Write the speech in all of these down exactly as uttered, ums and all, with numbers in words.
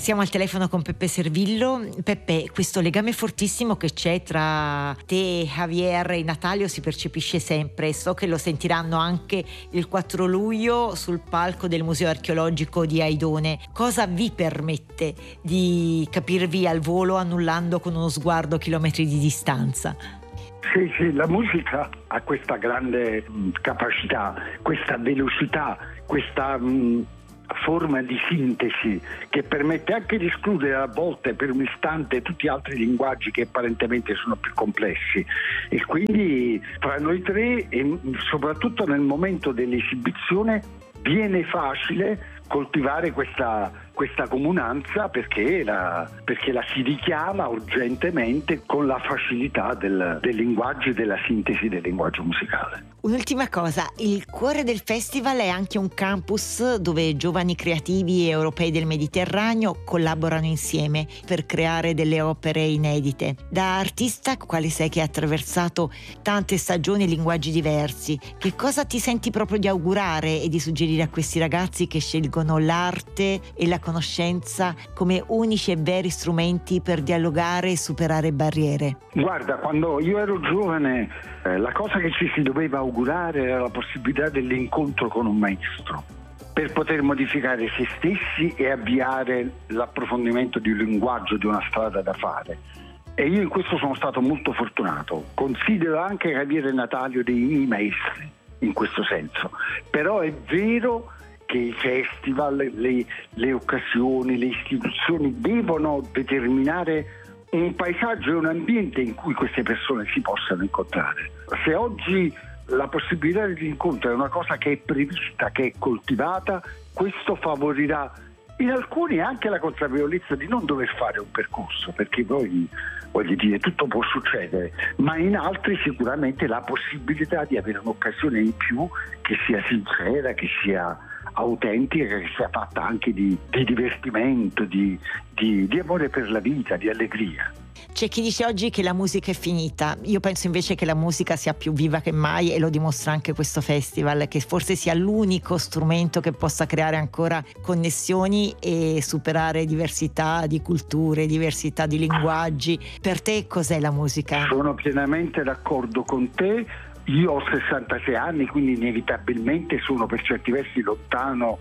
Siamo al telefono con Peppe Servillo. Peppe, questo legame fortissimo che c'è tra te, Javier e Natalio si percepisce sempre. So che lo sentiranno anche il quattro luglio sul palco del Museo Archeologico di Aidone. Cosa vi permette di capirvi al volo annullando con uno sguardo chilometri di distanza? Sì, sì, la musica ha questa grande mh, capacità, questa velocità, questa... Mh, forma di sintesi che permette anche di escludere a volte per un istante tutti gli altri linguaggi che apparentemente sono più complessi, e quindi tra noi tre, e soprattutto nel momento dell'esibizione, viene facile coltivare questa, questa comunanza perché la, perché la si richiama urgentemente con la facilità del, del linguaggio e della sintesi del linguaggio musicale. Un'ultima cosa, il cuore del festival è anche un campus dove giovani creativi europei del Mediterraneo collaborano insieme per creare delle opere inedite. Da artista, quale sei che ha attraversato tante stagioni e linguaggi diversi, che cosa ti senti proprio di augurare e di suggerire a questi ragazzi che scelgono l'arte e la conoscenza come unici e veri strumenti per dialogare e superare barriere? Guarda, quando io ero giovane eh, la cosa che ci si doveva augurare era la possibilità dell'incontro con un maestro per poter modificare se stessi e avviare l'approfondimento di un linguaggio, di una strada da fare. E io in questo sono stato molto fortunato. Considero anche Javier e Natalio dei miei maestri in questo senso. Però è vero che i festival, le, le occasioni, le istituzioni devono determinare un paesaggio e un ambiente in cui queste persone si possano incontrare. Se oggi la possibilità di incontro è una cosa che è prevista, che è coltivata, questo favorirà in alcuni anche la consapevolezza di non dover fare un percorso, perché poi, voglio dire, tutto può succedere, ma in altri sicuramente la possibilità di avere un'occasione in più che sia sincera, che sia autentica, che sia fatta anche di, di divertimento, di, di, di amore per la vita, di allegria. C'è chi dice oggi che la musica è finita. Io penso invece che la musica sia più viva che mai, e lo dimostra anche questo festival, che forse sia l'unico strumento che possa creare ancora connessioni e superare diversità di culture, diversità di linguaggi. Per te cos'è la musica? Sono pienamente d'accordo con te. Io ho sessantasei anni, quindi inevitabilmente sono per certi versi lontano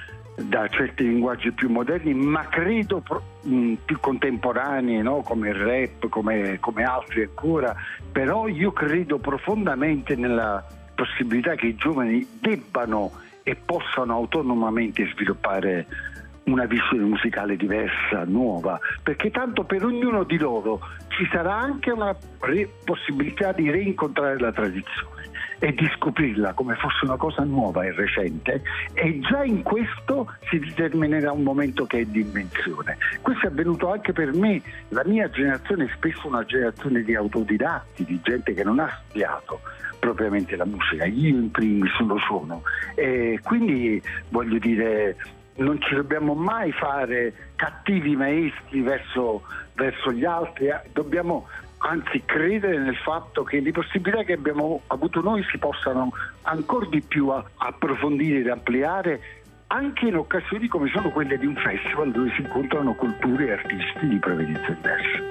da certi linguaggi più moderni, ma credo mh, più contemporanei, no? Come il rap, come, come altri ancora. Però io credo profondamente nella possibilità che i giovani debbano e possano autonomamente sviluppare una visione musicale diversa, nuova, perché tanto per ognuno di loro ci sarà anche una re- possibilità di reincontrare la tradizione e di scoprirla come fosse una cosa nuova e recente, e già in questo si determinerà un momento che è di invenzione. Questo è avvenuto anche per me. La mia generazione è spesso una generazione di autodidatti, di gente che non ha studiato propriamente la musica. Io in primis lo sono, e quindi voglio dire, non ci dobbiamo mai fare cattivi maestri verso, verso gli altri, dobbiamo anzi credere nel fatto che le possibilità che abbiamo avuto noi si possano ancora di più approfondire ed ampliare anche in occasioni come sono quelle di un festival dove si incontrano culture e artisti di provenienza diversa.